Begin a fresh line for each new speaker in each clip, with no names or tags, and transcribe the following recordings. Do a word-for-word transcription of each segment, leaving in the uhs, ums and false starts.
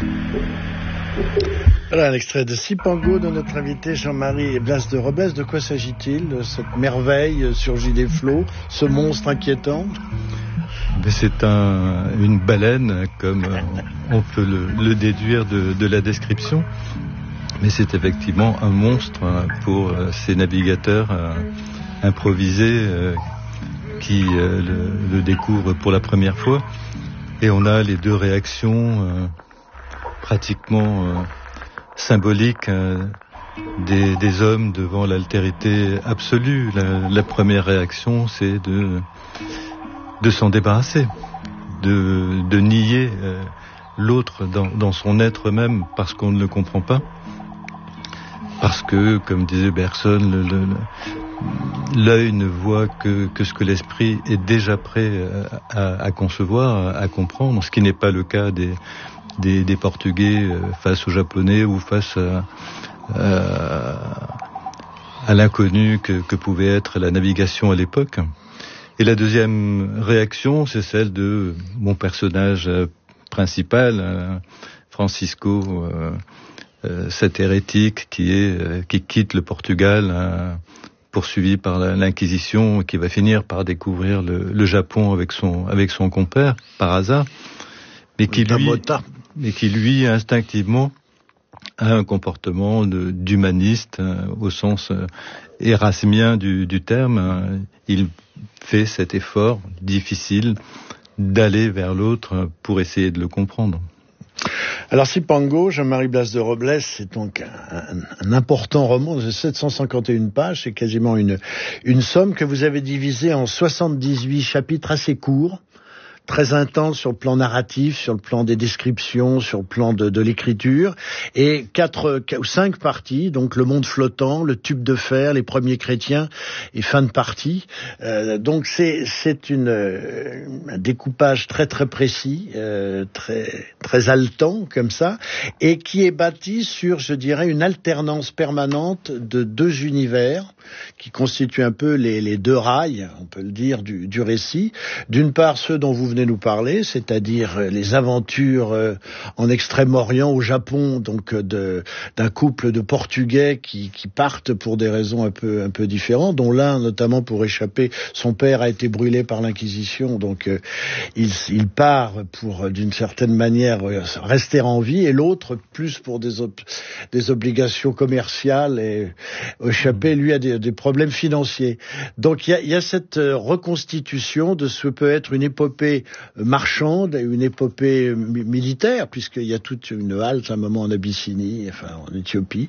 Voilà un extrait de Cipango de notre invité Jean-Marie Blas de Robles. De quoi s'agit-il, cette merveille surgit des flots, ce monstre inquiétant?
Mais c'est un, une baleine, comme on peut le, le déduire de, de la description. Mais c'est effectivement un monstre pour ces navigateurs improvisés qui le, le découvrent pour la première fois. Et on a les deux réactions pratiquement symbolique euh, des, des hommes devant l'altérité absolue. La, la première réaction, c'est de, de s'en débarrasser, de, de nier euh, l'autre dans, dans son être même parce qu'on ne le comprend pas. Parce que, comme disait Bergson, le, le, l'œil ne voit que, que ce que l'esprit est déjà prêt à, à concevoir, à comprendre, ce qui n'est pas le cas des Des, des Portugais face aux Japonais ou face à, à, à l'inconnu que, que pouvait être la navigation à l'époque. Et la deuxième réaction, c'est celle de mon personnage principal, Francisco, euh, cet hérétique qui est qui quitte le Portugal, euh, poursuivi par l'Inquisition, qui va finir par découvrir le, le Japon avec son avec son compère par hasard, mais qui lui mais qui lui instinctivement a un comportement de, d'humaniste euh, au sens euh, érasmien du, du terme. Euh, il fait cet effort difficile d'aller vers l'autre pour essayer de le comprendre.
Alors Cipango, Jean-Marie Blas de Robles, c'est donc un, un important roman de sept cent cinquante et une pages, c'est quasiment une, une somme que vous avez divisée en soixante-dix-huit chapitres assez courts, très intense sur le plan narratif, sur le plan des descriptions, sur le plan de, de l'écriture, et quatre ou cinq parties, donc le monde flottant, le tube de fer, les premiers chrétiens, et fin de partie. Euh, donc c'est c'est une euh, un découpage très très précis, euh, très très haletant comme ça, et qui est bâti sur, je dirais, une alternance permanente de deux univers qui constituent un peu les, les deux rails, on peut le dire, du, du récit. D'une part, ceux dont vous venez nous parler, c'est-à-dire les aventures euh, en Extrême-Orient, au Japon, donc de, d'un couple de Portugais qui, qui partent pour des raisons un peu, un peu différentes, dont l'un notamment pour échapper, son père a été brûlé par l'Inquisition, donc euh, il, il part pour, d'une certaine manière, rester en vie, et l'autre plus pour des, ob- des obligations commerciales et échapper, lui, à des, des problèmes financiers. Donc il y a, y a cette reconstitution de ce que peut être une épopée marchande, une épopée militaire, puisqu'il y a toute une halte à un moment en Abyssinie, enfin en Éthiopie,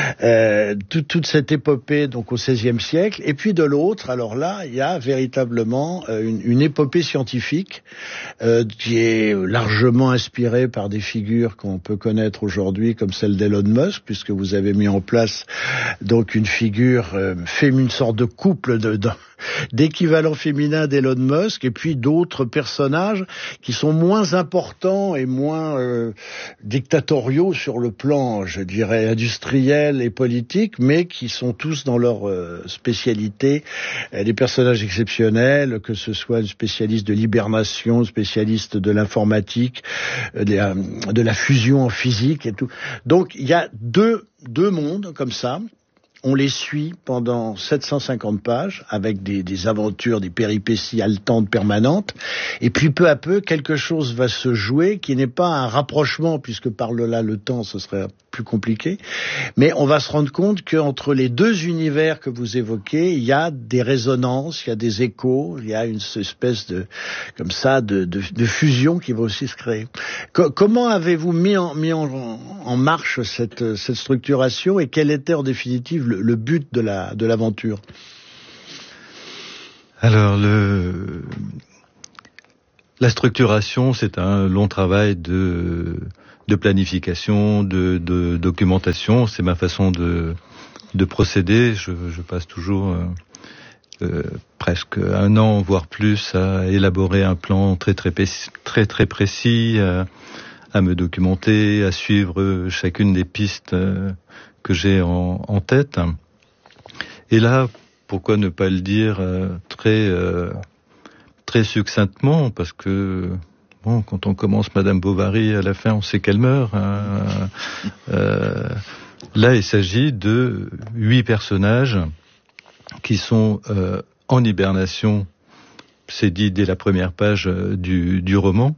euh, tout, toute cette épopée donc au seizième siècle, et puis de l'autre, alors là, il y a véritablement euh, une, une épopée scientifique euh, qui est largement inspirée par des figures qu'on peut connaître aujourd'hui, comme celle d'Elon Musk, puisque vous avez mis en place donc une figure, euh, fait une sorte de couple de, de d'équivalent féminin d'Elon Musk, et puis d'autres personnages qui sont moins importants et moins euh, dictatoriaux sur le plan, je dirais, industriel et politique, mais qui sont tous dans leur euh, spécialité, euh, des personnages exceptionnels, que ce soit un spécialiste de l'hibernation, spécialiste de l'informatique, euh, de, la, de la fusion en physique et tout. Donc il y a deux, deux mondes comme ça. On les suit pendant sept cent cinquante pages, avec des, des aventures, des péripéties haletantes permanentes. Et puis, peu à peu, quelque chose va se jouer qui n'est pas un rapprochement, puisque par là, le temps, ce serait plus compliqué. Mais on va se rendre compte qu'entre les deux univers que vous évoquez, il y a des résonances, il y a des échos, il y a une espèce de, comme ça, de, de, de fusion qui va aussi se créer. Co- comment avez-vous mis en, mis en, en marche cette, cette structuration, et quel était en définitive le, le but de la, de l'aventure?
Alors, le, la structuration, c'est un long travail de, de planification, de, de documentation. C'est ma façon de, de procéder. Je, je passe toujours euh, euh, presque un an, voire plus, à élaborer un plan très très très très précis, à, à me documenter, à suivre chacune des pistes euh, que j'ai en, en tête. Et là, pourquoi ne pas le dire euh, très euh, très succinctement, parce que évidemment, quand on commence Madame Bovary, à la fin, on sait qu'elle meurt. Hein. Euh, là, il s'agit de huit personnages qui sont euh, en hibernation, c'est dit dès la première page euh, du, du roman,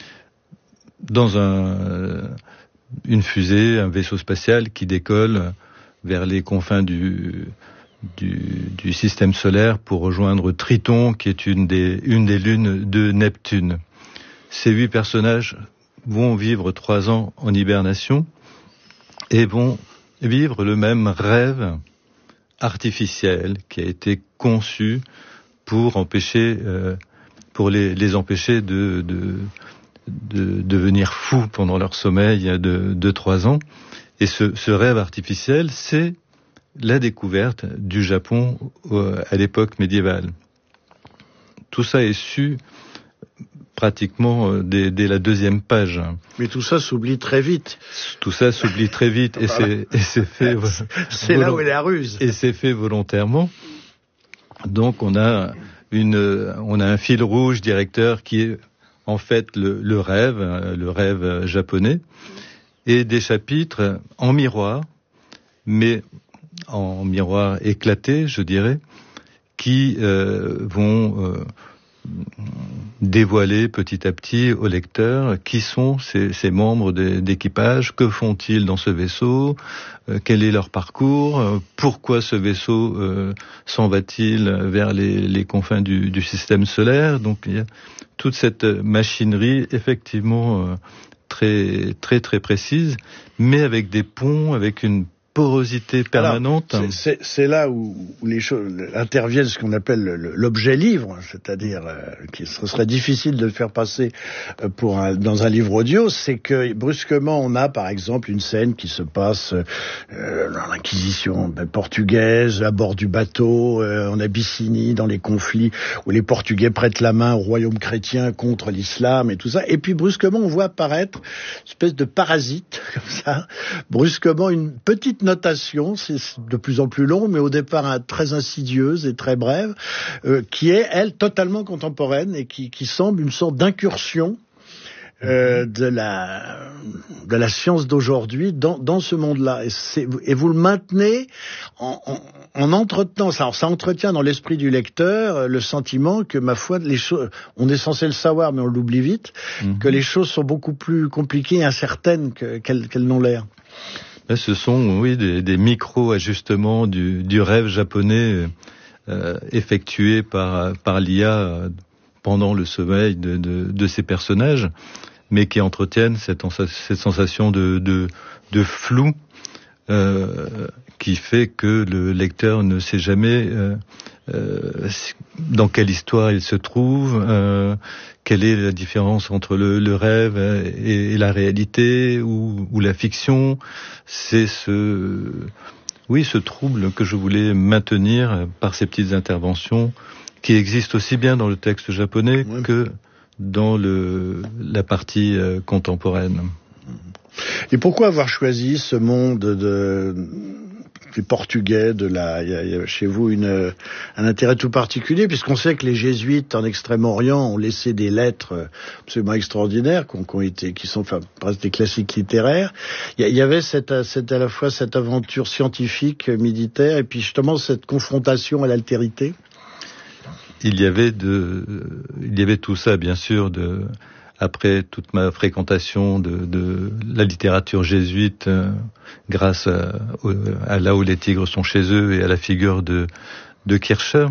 dans un, euh, une fusée, un vaisseau spatial qui décolle vers les confins du, du, du système solaire pour rejoindre Triton, qui est une des, une des lunes de Neptune. Ces huit personnages vont vivre trois ans en hibernation et vont vivre le même rêve artificiel qui a été conçu pour empêcher, euh, pour les, les empêcher de, de, de devenir fous pendant leur sommeil de, de trois ans. Et ce, ce rêve artificiel, c'est la découverte du Japon euh, à l'époque médiévale. Tout ça est su pratiquement euh, dès, dès la deuxième page.
Mais tout ça s'oublie très vite.
Tout ça s'oublie très vite et voilà. c'est, et c'est fait.
C'est volont- là où est la ruse.
Et c'est fait volontairement. Donc on a une, on a un fil rouge directeur qui est en fait le, le rêve, le rêve japonais, et des chapitres en miroir, mais en miroir éclaté, je dirais, qui euh, vont euh, dévoiler petit à petit au lecteur qui sont ces, ces membres de, d'équipage, que font-ils dans ce vaisseau, euh, quel est leur parcours, euh, pourquoi ce vaisseau euh, s'en va-t-il vers les, les confins du, du système solaire. Donc il y a toute cette machinerie effectivement euh, très très très précise, mais avec des ponts, avec une porosité permanente.
Alors, c'est, c'est, c'est là où, où les choses interviennent, ce qu'on appelle le, l'objet livre, c'est-à-dire euh, qu'il serait difficile de le faire passer pour un, dans un livre audio. C'est que brusquement on a par exemple une scène qui se passe euh, dans l'Inquisition ben, portugaise, à bord du bateau, euh, en Abyssinie, dans les conflits où les Portugais prêtent la main au royaume chrétien contre l'islam et tout ça. Et puis brusquement on voit apparaître une espèce de parasite comme ça, brusquement une petite notation, c'est de plus en plus long, mais au départ hein, très insidieuse et très brève, euh, qui est, elle, totalement contemporaine et qui, qui semble une sorte d'incursion euh, de la de la science d'aujourd'hui dans, dans ce monde-là. Et, c'est, et vous le maintenez en, en, en entretenant, ça, alors ça entretient dans l'esprit du lecteur le sentiment que, ma foi, les choses, on est censé le savoir, mais on l'oublie vite, mm-hmm. que les choses sont beaucoup plus compliquées et incertaines que, qu'elles, qu'elles n'ont l'air.
Ce sont, oui, des, des micro-ajustements du, du rêve japonais euh, effectués par, par l'I A pendant le sommeil de, de, de ces personnages, mais qui entretiennent cette, cette sensation de, de, de flou euh, qui fait que le lecteur ne sait jamais euh, euh, dans quelle histoire il se trouve, euh, quelle est la différence entre le, le rêve et, et la réalité ou, ou la fiction. C'est ce, oui, ce trouble que je voulais maintenir par ces petites interventions qui existent aussi bien dans le texte japonais oui. que dans le, la partie euh, contemporaine.
Et pourquoi avoir choisi ce monde de, des Portugais, de la, il y a, il y a chez vous une, un intérêt tout particulier, puisqu'on sait que les jésuites en Extrême-Orient ont laissé des lettres absolument extraordinaires, qui ont, qui ont été, qui sont enfin, presque des classiques littéraires. Il y, a, il y avait cette, cette, à la fois cette aventure scientifique, militaire, et puis justement cette confrontation à l'altérité.
Il y avait de, il y avait tout ça, bien sûr, de, après toute ma fréquentation de, de la littérature jésuite, euh, grâce à, à là où les tigres sont chez eux et à la figure de, de Kircher.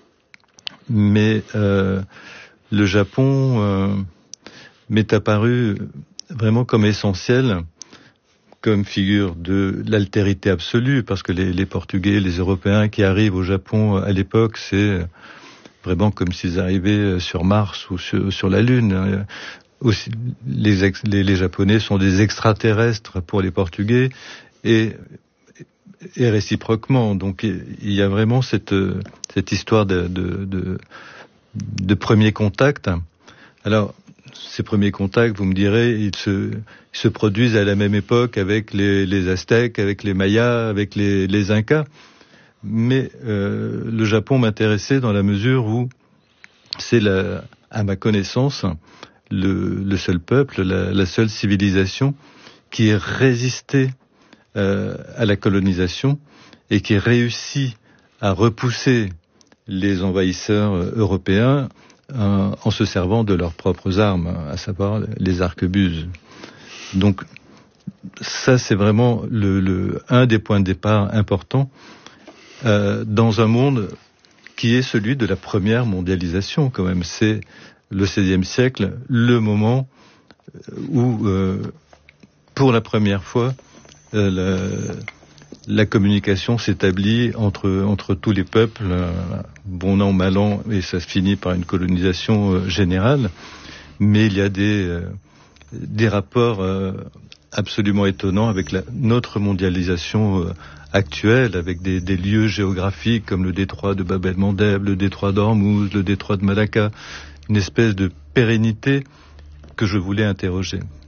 Mais euh, le Japon euh, m'est apparu vraiment comme essentiel, comme figure de l'altérité absolue, parce que les, les Portugais, les Européens qui arrivent au Japon à l'époque, c'est vraiment comme s'ils arrivaient sur Mars ou sur, sur la Lune. Aussi, les, ex, les, les Japonais sont des extraterrestres pour les Portugais et, et réciproquement. Donc il y a vraiment cette, cette histoire de, de, de, de premier contact. Alors, ces premiers contacts, vous me direz, ils se, ils se produisent à la même époque avec les, les Aztèques, avec les Mayas, avec les, les Incas. Mais euh, le Japon m'intéressait dans la mesure où c'est, la, à ma connaissance, le, le seul peuple, la, la seule civilisation qui ait résisté euh, à la colonisation et qui ait réussi à repousser les envahisseurs européens euh, en se servant de leurs propres armes, à savoir les arquebuses. Donc ça, c'est vraiment le, le, un des points de départ importants euh, dans un monde qui est celui de la première mondialisation quand même. C'est le seizième siècle, le moment où, euh, pour la première fois, euh, la, la communication s'établit entre, entre tous les peuples, euh, bon an, mal an, et ça se finit par une colonisation euh, générale. Mais il y a des, euh, des rapports euh, absolument étonnants avec la, notre mondialisation euh, actuelle, avec des, des lieux géographiques comme le détroit de Bab el-Mandeb, le détroit d'Ormuz, le détroit de Malacca, une espèce de pérennité que je voulais interroger.